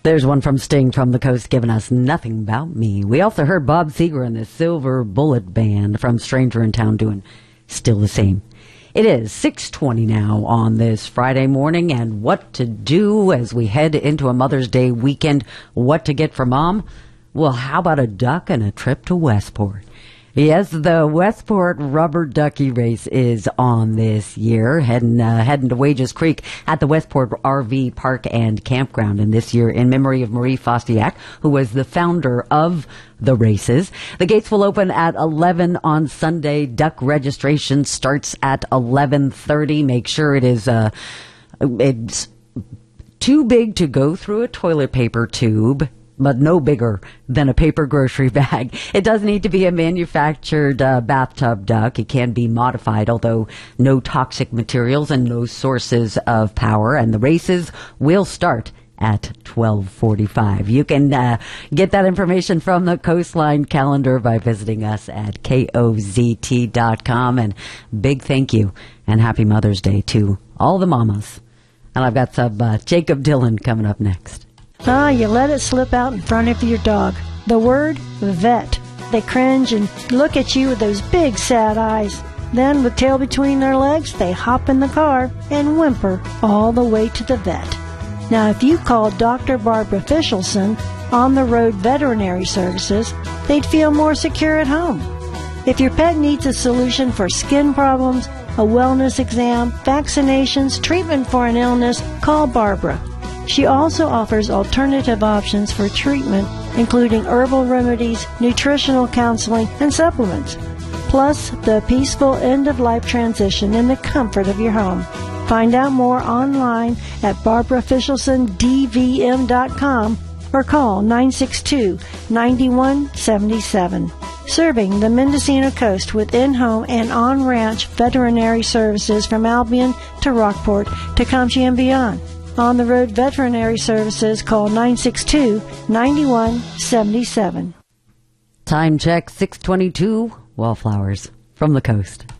There's one from Sting from the Coast giving us Nothing About Me. We also heard Bob Seger and the Silver Bullet Band from Stranger in Town doing Still the Same. It is 6:20 now on this Friday morning, and what to do as we head into a Mother's Day weekend. What to get for Mom? Well, how about a duck and a trip to Westport? Yes, the Westport Rubber Ducky Race is on this year, heading to Wages Creek at the Westport RV Park and Campground. And this year, in memory of Marie Fostiak, who was the founder of the races. The gates will open at 11 on Sunday. Duck registration starts at 11:30. Make sure it's too big to go through a toilet paper tube, but no bigger than a paper grocery bag. It does need to be a manufactured bathtub duck. It can be modified, although no toxic materials and no sources of power. And the races will start at 12:45. You can get that information from the Coastline calendar by visiting us at KOZT.com. And big thank you and happy Mother's Day to all the mamas. And I've got some Jacob Dylan coming up next. You let it slip out in front of your dog. The word vet. They cringe and look at you with those big sad eyes. Then, with tail between their legs, they hop in the car and whimper all the way to the vet. Now, if you call Dr. Barbara Fischelson on the road veterinary services, they'd feel more secure at home. If your pet needs a solution for skin problems, a wellness exam, vaccinations, treatment for an illness, call Barbara. She also offers alternative options for treatment, including herbal remedies, nutritional counseling, and supplements, plus the peaceful end-of-life transition in the comfort of your home. Find out more online at BarbaraFischelsonDVM.com or call 962-9177. Serving the Mendocino Coast with in-home and on-ranch veterinary services from Albion to Rockport, Tecumseh, and beyond. On the road veterinary services, call 962-9177. Time check, 6:22. Wallflowers from the Coast.